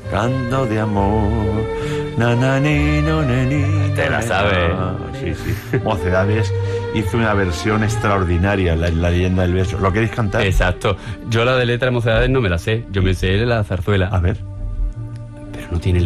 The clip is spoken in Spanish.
canto de amor. Na, na, ni, no, na, ni, Te no, la na, sabes. na. Sí, sí. Mocedades hizo una versión extraordinaria, la leyenda del verso. ¿Lo queréis cantar? Exacto. Yo la de letra de Mocedades no me la sé. Yo me sé la zarzuela. A ver. Pero no tiene